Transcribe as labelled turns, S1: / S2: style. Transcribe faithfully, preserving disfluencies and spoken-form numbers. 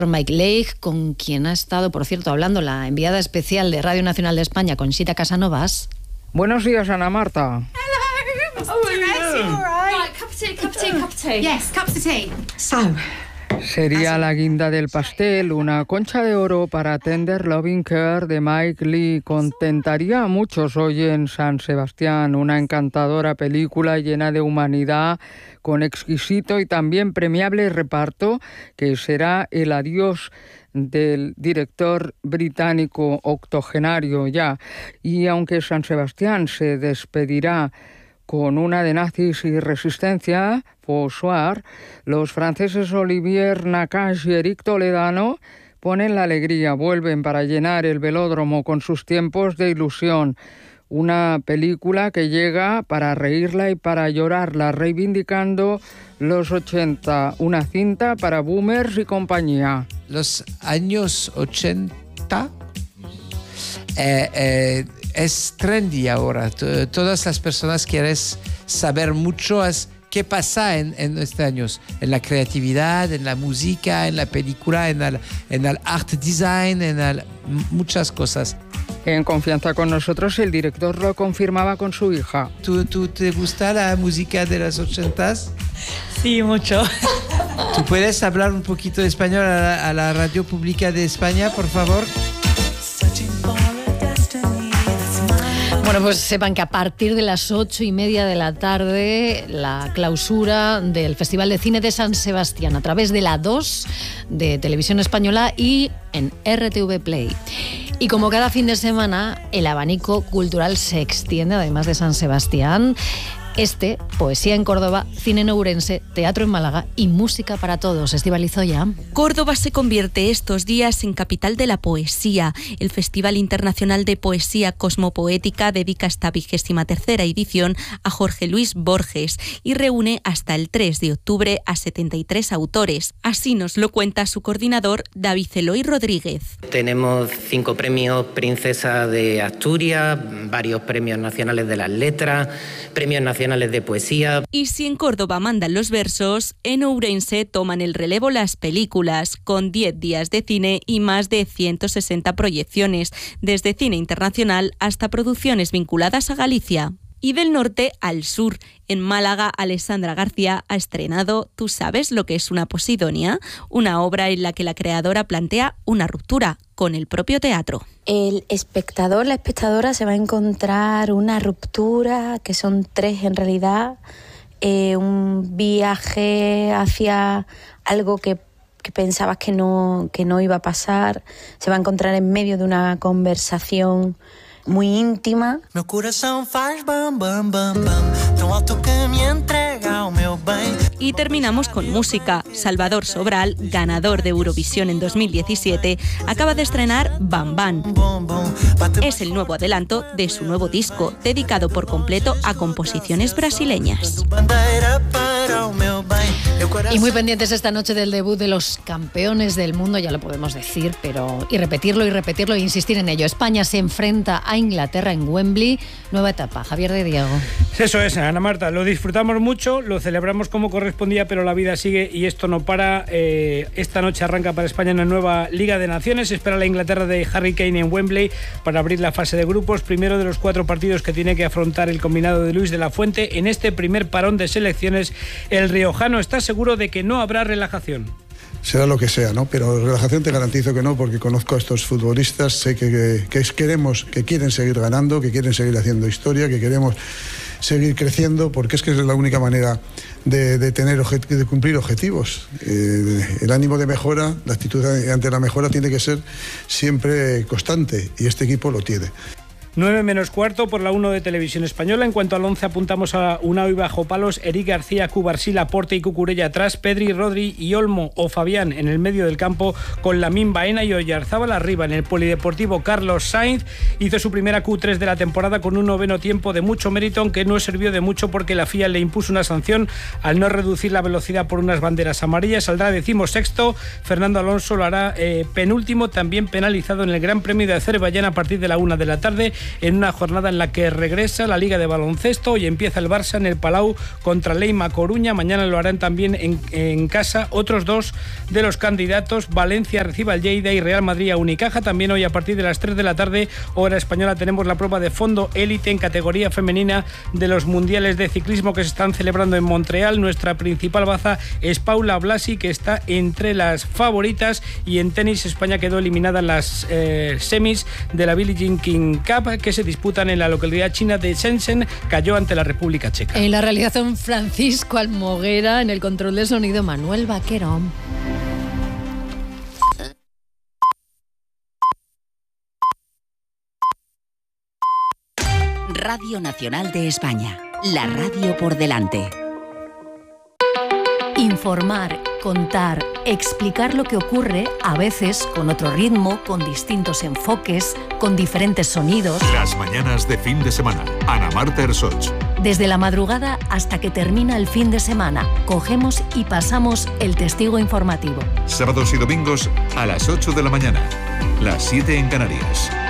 S1: Mike Leigh, con quien ha estado, por cierto, hablando la enviada especial de Radio Nacional de España, Conxita Casanovas.
S2: Buenos días, Ana Marta.
S3: Hello. Oh, hello. All right. Right, cup of tea, cup of tea, cup of tea. Yes, cups of tea. So.
S2: Sería la guinda del pastel, una concha de oro para Tender Loving Care de Mike Leigh. Contentaría a muchos hoy en San Sebastián, una encantadora película llena de humanidad, con exquisito y también premiable reparto, que será el adiós del director británico octogenario ya. Y aunque San Sebastián se despedirá con una de nazis y resistencia, Fossoir, los franceses Olivier Nakache y Eric Toledano ponen la alegría, vuelven para llenar el velódromo con sus tiempos de ilusión. Una película que llega para reírla y para llorarla, reivindicando los ochenta, una cinta para boomers y compañía.
S4: Los años ochenta eh, eh, es trendy ahora. Todas las personas quieren saber mucho qué pasa en, en estos años, en la creatividad, en la música, en la película, en el, en el art design, en el, muchas cosas.
S2: En confianza con nosotros, el director lo confirmaba con su hija.
S4: ¿Tú, tú te gusta la música de los ochentas?
S5: Sí, mucho.
S4: ¿Tú puedes hablar un poquito de español a la, a la radio pública de España, por favor?
S1: Bueno, pues sepan que a partir de las ocho y media de la tarde, la clausura del Festival de Cine de San Sebastián a través de la dos de Televisión Española y en R T V Play. Y como cada fin de semana, el abanico cultural se extiende, además de San Sebastián. Este, poesía en Córdoba, cine en Ourense, teatro en Málaga y música para todos. Estíbaliz Oya.
S6: Córdoba se convierte estos días en capital de la poesía. El Festival Internacional de Poesía Cosmopoética dedica esta vigésima tercera edición a Jorge Luis Borges y reúne hasta el tres de octubre a setenta y tres autores. Así nos lo cuenta su coordinador, David Eloy Rodríguez.
S7: Tenemos cinco premios Princesa de Asturias, varios premios nacionales de las letras, premios nacionales de poesía.
S6: Y si en Córdoba mandan los versos, en Ourense toman el relevo las películas, con diez días de cine y más de ciento sesenta proyecciones, desde cine internacional hasta producciones vinculadas a Galicia. Y del norte al sur, en Málaga, Alessandra García ha estrenado ¿Tú sabes lo que es una posidonia?, una obra en la que la creadora plantea una ruptura con el propio teatro.
S8: El espectador, la espectadora se va a encontrar una ruptura, que son tres en realidad, eh, un viaje hacia algo que, que pensabas que no, que no iba a pasar, se va a encontrar en medio de una conversación muy íntima.
S9: Meu coração faz bam bam bam bam, tão alto que me entrega o meu bem.
S6: Y terminamos con música. Salvador Sobral, ganador de Eurovisión en dos mil diecisiete, acaba de estrenar Bam Bam. Es el nuevo adelanto de su nuevo disco, dedicado por completo a composiciones brasileñas.
S1: Y muy pendientes esta noche del debut de los campeones del mundo, ya lo podemos decir, pero y repetirlo y repetirlo e insistir en ello. España se enfrenta a Inglaterra en Wembley, nueva etapa. Javier de Diego.
S10: Eso es, Ana Marta, lo disfrutamos mucho, lo celebramos como correspondía, pero la vida sigue y esto no para. Eh, esta noche arranca para España una nueva Liga de Naciones. Se espera la Inglaterra de Harry Kane en Wembley para abrir la fase de grupos, primero de los cuatro partidos que tiene que afrontar el combinado de Luis de la Fuente. En este primer parón de selecciones, el riojano está seguro de que no habrá relajación.
S11: Será lo que sea, ¿no? Pero relajación te garantizo que no, porque conozco a estos futbolistas, sé que, que, que queremos, que quieren seguir ganando, que quieren seguir haciendo historia, que queremos seguir creciendo, porque es que es la única manera de, de tener objet- de cumplir objetivos. Eh, el ánimo de mejora, la actitud ante la mejora tiene que ser siempre constante, y este equipo lo tiene.
S10: nueve menos cuarto por la uno de Televisión Española. En cuanto al once, apuntamos a Unai bajo palos, Eric García, Cubarsí, Laporte y Cucurella atrás, Pedri, Rodri y Olmo o Fabián en el medio del campo, con Lamine, Baena y Oyarzábal arriba. En el polideportivo, Carlos Sainz hizo su primera Q tres de la temporada con un noveno tiempo de mucho mérito, aunque no sirvió de mucho porque la F I A le impuso una sanción al no reducir la velocidad por unas banderas amarillas. Saldrá decimosexto. Fernando Alonso lo hará eh, penúltimo, también penalizado en el Gran Premio de Azerbaiyán a partir de la una de la tarde. en una jornada en la que regresa la Liga de Baloncesto y empieza el Barça en el Palau contra Leima Coruña. Mañana lo harán también en, en casa otros dos de los candidatos. Valencia recibe al Lleida y Real Madrid a Unicaja. También hoy a partir de las tres de la tarde, hora española, tenemos la prueba de fondo élite en categoría femenina de los mundiales de ciclismo que se están celebrando en Montreal. Nuestra principal baza es Paula Blasi, que está entre las favoritas, y en tenis España quedó eliminada en las eh, semis de la Billie Jean King Cup que se disputan en la localidad china de Shenzhen. Cayó ante la República Checa.
S1: En la realización, Francisco Almoguera, en el control de sonido Manuel Vaquero.
S5: Radio Nacional de España, la radio por delante.
S1: Informar, contar, explicar lo que ocurre, a veces con otro ritmo, con distintos enfoques, con diferentes sonidos.
S12: Las mañanas de fin de semana. Ana Marta Ersoch.
S1: Desde la madrugada hasta que termina el fin de semana, cogemos y pasamos el testigo informativo.
S12: Sábados y domingos a las ocho de la mañana, las siete en Canarias.